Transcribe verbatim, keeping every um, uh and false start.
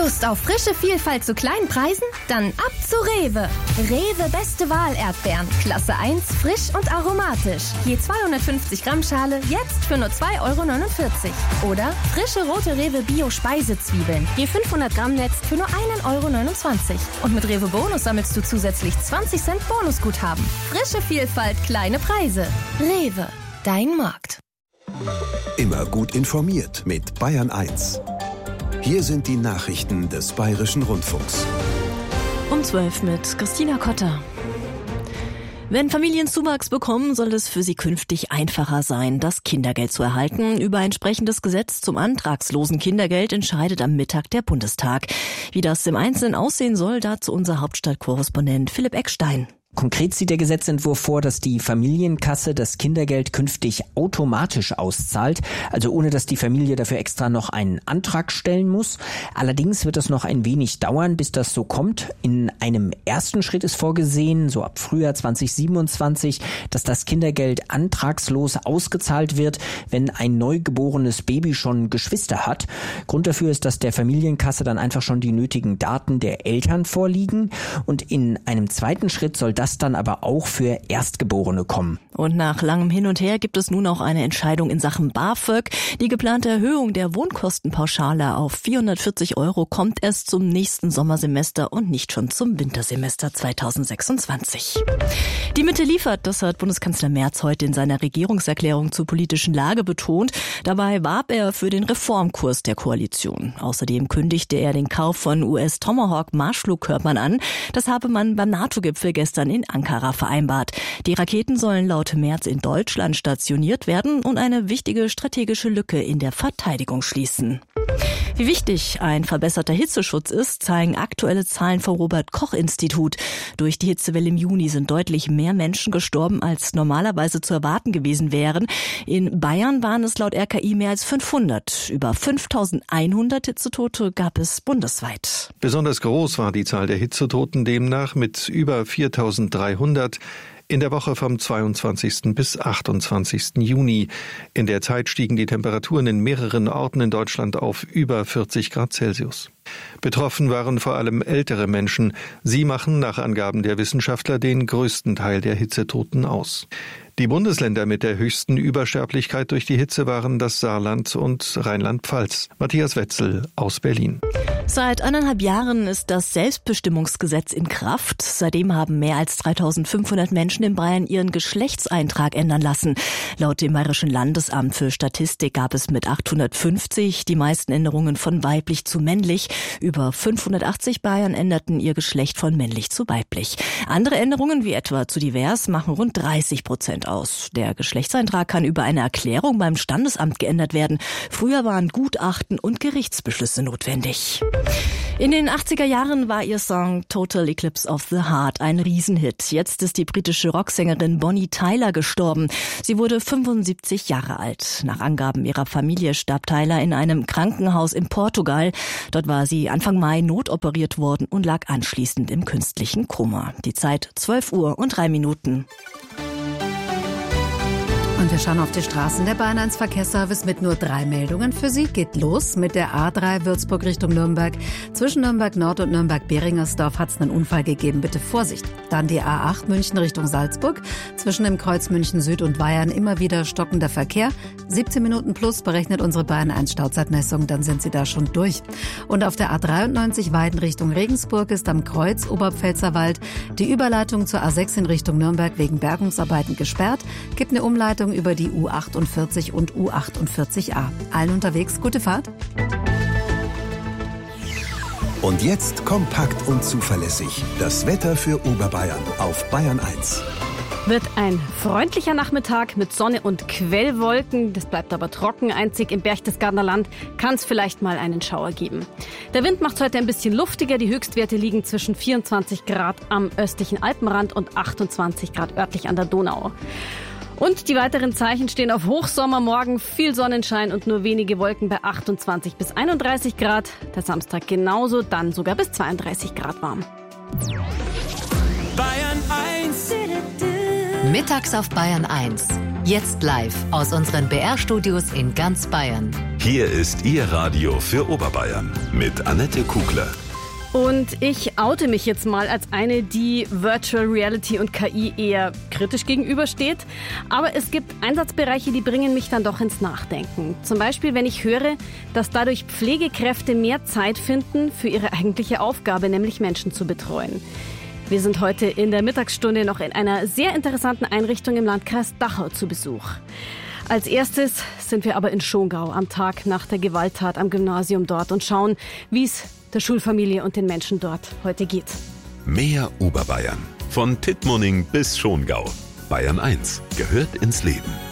Lust auf frische Vielfalt zu kleinen Preisen? Dann ab zu Rewe. Rewe Beste Wahl Erdbeeren. Klasse eins, frisch und aromatisch. Je zweihundertfünfzig Gramm Schale, jetzt für nur zwei Euro neunundvierzig. Oder frische rote Rewe Bio Speisezwiebeln. Je fünfhundert Gramm Netz für nur ein Euro neunundzwanzig. Und mit Rewe Bonus sammelst du zusätzlich zwanzig Cent Bonusguthaben. Frische Vielfalt, kleine Preise. Rewe, dein Markt. Immer gut informiert mit Bayern eins. Hier sind die Nachrichten des Bayerischen Rundfunks. Um zwölf mit Christina Kotter. Wenn Familien Zuwachs bekommen, soll es für sie künftig einfacher sein, das Kindergeld zu erhalten. Über ein entsprechendes Gesetz zum antragslosen Kindergeld entscheidet am Mittag der Bundestag. Wie das im Einzelnen aussehen soll, dazu unser Hauptstadtkorrespondent Philipp Eckstein. Konkret sieht der Gesetzentwurf vor, dass die Familienkasse das Kindergeld künftig automatisch auszahlt, also ohne dass die Familie dafür extra noch einen Antrag stellen muss. Allerdings wird es noch ein wenig dauern, bis das so kommt. In einem ersten Schritt ist vorgesehen, so ab Frühjahr zwanzig siebenundzwanzig, dass das Kindergeld antragslos ausgezahlt wird, wenn ein neugeborenes Baby schon Geschwister hat. Grund dafür ist, dass der Familienkasse dann einfach schon die nötigen Daten der Eltern vorliegen. Und in einem zweiten Schritt soll das dann aber auch für Erstgeborene kommen. Und nach langem Hin und Her gibt es nun auch eine Entscheidung in Sachen BAföG. Die geplante Erhöhung der Wohnkostenpauschale auf vierhundertvierzig Euro kommt erst zum nächsten Sommersemester und nicht schon zum Wintersemester zweitausendsechsundzwanzig. Die Mitte liefert, das hat Bundeskanzler Merz heute in seiner Regierungserklärung zur politischen Lage betont. Dabei warb er für den Reformkurs der Koalition. Außerdem kündigte er den Kauf von U S-Tomahawk-Marschflugkörpern an. Das habe man beim NATO-Gipfel gestern in Ankara vereinbart. Die Raketen sollen laut Merz in Deutschland stationiert werden und eine wichtige strategische Lücke in der Verteidigung schließen. Wie wichtig ein verbesserter Hitzeschutz ist, zeigen aktuelle Zahlen vom Robert-Koch-Institut. Durch die Hitzewelle im Juni sind deutlich mehr Menschen gestorben, als normalerweise zu erwarten gewesen wären. In Bayern waren es laut R K I mehr als fünfhundert. Über fünftausendeinhundert Hitzetote gab es bundesweit. Besonders groß war die Zahl der Hitzetoten demnach mit über viertausenddreihundert. In der Woche vom zweiundzwanzigsten bis achtundzwanzigsten Juni. In der Zeit stiegen die Temperaturen in mehreren Orten in Deutschland auf über vierzig Grad Celsius. Betroffen waren vor allem ältere Menschen. Sie machen nach Angaben der Wissenschaftler den größten Teil der Hitzetoten aus. Die Bundesländer mit der höchsten Übersterblichkeit durch die Hitze waren das Saarland und Rheinland-Pfalz. Matthias Wetzel aus Berlin. Seit eineinhalb Jahren ist das Selbstbestimmungsgesetz in Kraft. Seitdem haben mehr als dreitausendfünfhundert Menschen in Bayern ihren Geschlechtseintrag ändern lassen. Laut dem Bayerischen Landesamt für Statistik gab es mit achthundertfünfzig die meisten Änderungen von weiblich zu männlich. Über fünfhundertachtzig Bayern änderten ihr Geschlecht von männlich zu weiblich. Andere Änderungen, wie etwa zu divers, machen rund dreißig Prozent aus. Der Geschlechtseintrag kann über eine Erklärung beim Standesamt geändert werden. Früher waren Gutachten und Gerichtsbeschlüsse notwendig. In den achtziger Jahren war ihr Song Total Eclipse of the Heart ein Riesenhit. Jetzt ist die britische Rocksängerin Bonnie Tyler gestorben. Sie wurde fünfundsiebzig Jahre alt. Nach Angaben ihrer Familie starb Tyler in einem Krankenhaus in Portugal. Dort war sie Anfang Mai notoperiert worden und lag anschließend im künstlichen Koma. Die Zeit zwölf Uhr und drei Minuten. Und wir schauen auf die Straßen. Der Bayern eins Verkehrsservice mit nur drei Meldungen für Sie. Geht los mit der A drei Würzburg Richtung Nürnberg. Zwischen Nürnberg Nord und Nürnberg-Beringersdorf hat es einen Unfall gegeben. Bitte Vorsicht. Dann die A acht München Richtung Salzburg. Zwischen dem Kreuz München Süd und Weihern immer wieder stockender Verkehr. siebzehn Minuten plus berechnet unsere Bayern eins Stauzeitmessung. Dann sind Sie da schon durch. Und auf der A dreiundneunzig Weiden Richtung Regensburg ist am Kreuz Oberpfälzerwald die Überleitung zur A sechs in Richtung Nürnberg wegen Bergungsarbeiten gesperrt. Gibt eine Umleitung über die U achtundvierzig und U achtundvierzig A. Allen unterwegs gute Fahrt. Und jetzt kompakt und zuverlässig. Das Wetter für Oberbayern auf Bayern eins. Wird ein freundlicher Nachmittag mit Sonne und Quellwolken. Das bleibt aber trocken. Einzig im Berchtesgadener Land kann es vielleicht mal einen Schauer geben. Der Wind macht es heute ein bisschen luftiger. Die Höchstwerte liegen zwischen vierundzwanzig Grad am östlichen Alpenrand und achtundzwanzig Grad örtlich an der Donau. Und die weiteren Zeichen stehen auf Hochsommer. Morgen viel Sonnenschein und nur wenige Wolken bei achtundzwanzig bis einunddreißig Grad. Der Samstag genauso, dann sogar bis zweiunddreißig Grad warm. Bayern eins. Mittags auf Bayern eins. Jetzt live aus unseren B R-Studios in ganz Bayern. Hier ist Ihr Radio für Oberbayern mit Annette Kugler. Und ich oute mich jetzt mal als eine, die Virtual Reality und K I eher kritisch gegenübersteht. Aber es gibt Einsatzbereiche, die bringen mich dann doch ins Nachdenken. Zum Beispiel, wenn ich höre, dass dadurch Pflegekräfte mehr Zeit finden für ihre eigentliche Aufgabe, nämlich Menschen zu betreuen. Wir sind heute in der Mittagsstunde noch in einer sehr interessanten Einrichtung im Landkreis Dachau zu Besuch. Als erstes sind wir aber in Schongau am Tag nach der Gewalttat am Gymnasium dort und schauen, wie es der Schulfamilie und den Menschen dort heute geht. Mehr Oberbayern. Von Tittmoning bis Schongau. Bayern eins gehört ins Leben.